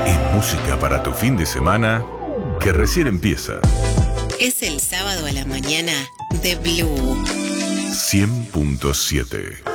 y música para tu fin de semana que recién empieza. Es el sábado a la mañana de Blue 100.7